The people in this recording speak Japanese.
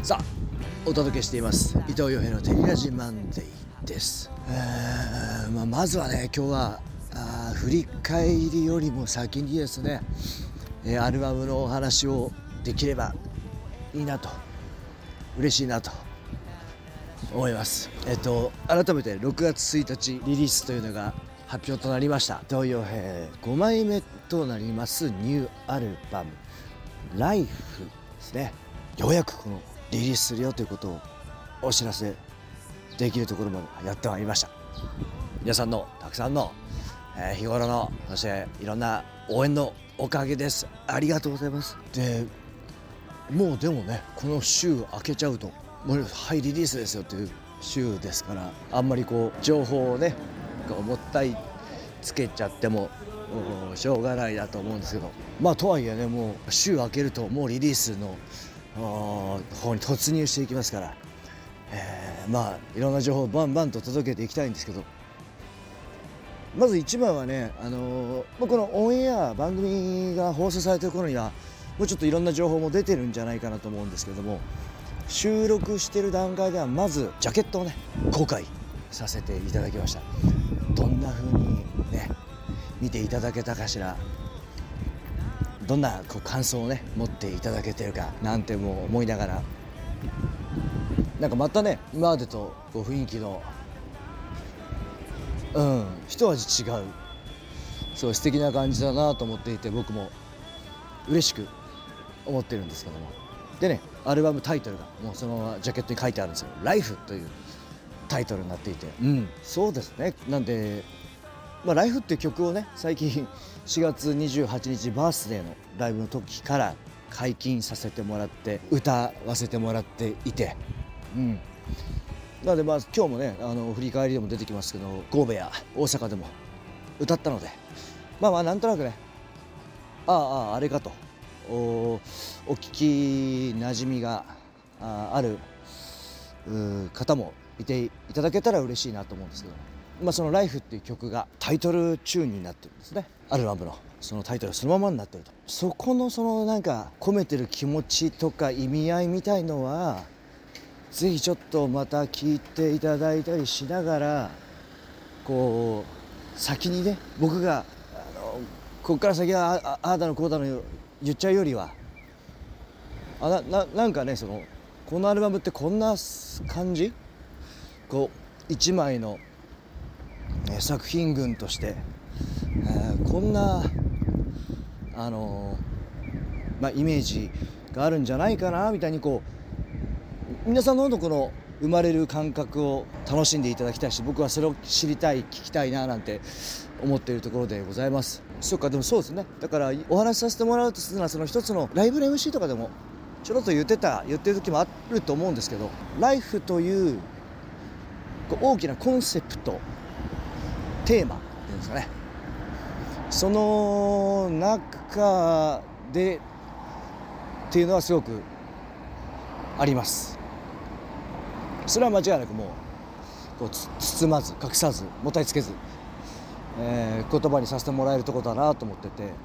さあお届けしています伊藤洋平のテレラジマンデーです。まずはね、今日は振り返りよりも先にですね、アルバムのお話をできればいいなと、嬉しいなと思います。改めて6月1日リリースというのが発表となりました。伊藤洋平5枚目となりますニューアルバムライフですね。ようやくこのリリースするよということをお知らせできるところまでやってまいりました。皆さんのたくさんの、日頃の、そしていろんな応援のおかげです。ありがとうございます。でもうでもね、この週開けちゃうともうはいリリースですよという週ですから、あんまりこう情報をねもったいつけちゃってもしょうがないなと思うんですけど、とはいえね、もう週明けるともうリリースの方に突入していきますから、いろんな情報をバンバンと届けていきたいんですけど、まず一番はね、このオンエア番組が放送されている頃にはもうちょっといろんな情報も出てるんじゃないかなと思うんですけども、収録している段階ではまずジャケットをね公開させていただきました。どんな風にね見ていただけたかしら、どんな感想をね持っていただけてるかなんても思いながら、なんかまたね今までと雰囲気の一味違うそう素敵な感じだなと思っていて、僕も嬉しく思ってるんですけども、でね、アルバムタイトルがもうそのままジャケットに書いてあるんですよ。ライフというタイトルになっていて、そうですね。なんでライフっていう曲をね、最近4月28日バースデーのライブの時から解禁させてもらって歌わせてもらっていて、なので今日もね振り返りでも出てきますけど、神戸や大阪でも歌ったので、なんとなくねあれかとお聞きなじみがある方もいていただけたら嬉しいなと思うんですけど、そのライフっていう曲がタイトルチューンになってるんですね。アルバムのそのタイトルそのままになってると、そこのそのなんか込めてる気持ちとか意味合いみたいのはぜひちょっとまた聞いていただいたりしながら、こう先にね僕がこっから先はああだのこうだの言っちゃうよりは、なんかね、このアルバムってこんな感じ、一枚の作品群として、こんなイメージがあるんじゃないかなみたいに、皆さんのこの生まれる感覚を楽しんでいただきたいし、僕はそれを知りたい聞きたいななんて思っているところでございます。でもそうですね。だからお話しさせてもらうとするのは、その一つのライブの MC とかでもちょろっと言ってる時もあると思うんですけど、ライフという大きなコンセプト、テーマっていうんですかね、その中でっていうのはすごくあります。それは間違いなくもう包まず隠さずもたいつけず、言葉にさせてもらえるところだなと思ってて、